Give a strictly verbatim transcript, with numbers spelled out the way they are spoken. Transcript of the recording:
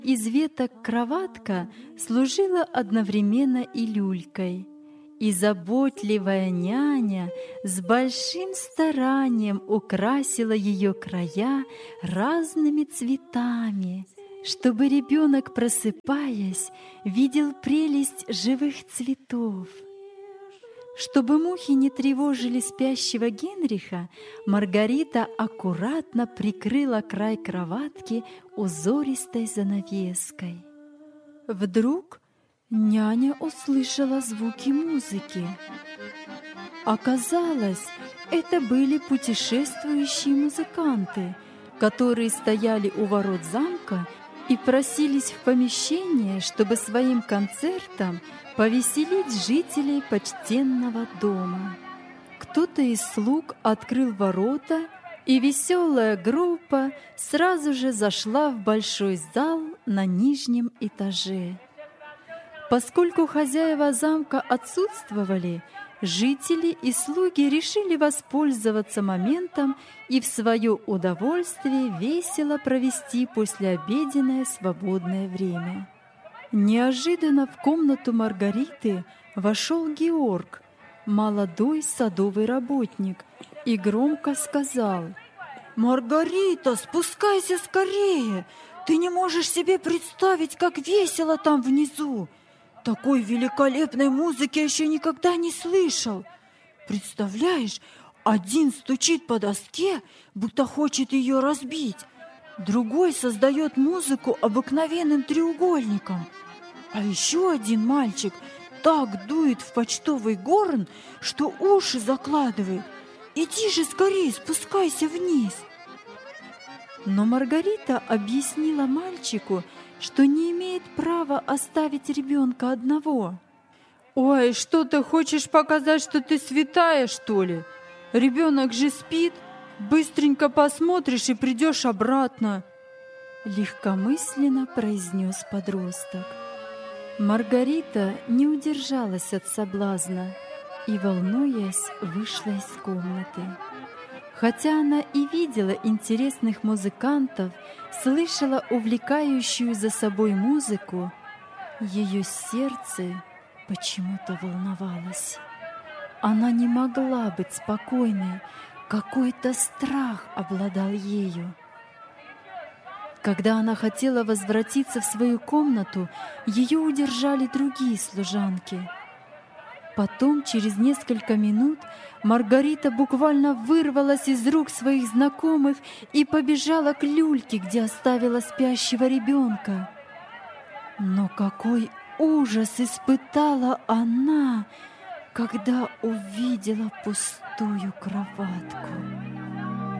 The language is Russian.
из веток кроватка служила одновременно и люлькой, и заботливая няня с большим старанием украсила ее края разными цветами, чтобы ребенок, просыпаясь, видел прелесть живых цветов. Чтобы мухи не тревожили спящего Генриха, Маргарита аккуратно прикрыла край кроватки узористой занавеской. Вдруг няня услышала звуки музыки. Оказалось, это были путешествующие музыканты, которые стояли у ворот замка и просились в помещение, чтобы своим концертом повеселить жителей почтенного дома. Кто-то из слуг открыл ворота, и веселая группа сразу же зашла в большой зал на нижнем этаже. Поскольку хозяева замка отсутствовали, жители и слуги решили воспользоваться моментом и в свое удовольствие весело провести послеобеденное свободное время. Неожиданно в комнату Маргариты вошел Георг, молодой садовый работник, и громко сказал: «Маргарита, спускайся скорее! Ты не можешь себе представить, как весело там внизу! Такой великолепной музыки я еще никогда не слышал! Представляешь, один стучит по доске, будто хочет ее разбить, другой создает музыку обыкновенным треугольником, а еще один мальчик так дует в почтовый горн, что уши закладывает. Иди же скорее, спускайся вниз!» Но Маргарита объяснила мальчику, что не имеет права оставить ребенка одного. «Ой, что ты хочешь показать, что ты святая, что ли? Ребенок же спит, быстренько посмотришь и придешь обратно», — легкомысленно произнес подросток. Маргарита не удержалась от соблазна и, волнуясь, вышла из комнаты. Хотя она и видела интересных музыкантов, слышала увлекающую за собой музыку, ее сердце почему-то волновалось. Она не могла быть спокойной, какой-то страх обладал ею. Когда она хотела возвратиться в свою комнату, ее удержали другие служанки. Потом, через несколько минут, Маргарита буквально вырвалась из рук своих знакомых и побежала к люльке, где оставила спящего ребенка. Но какой ужас испытала она, когда увидела пустую кроватку!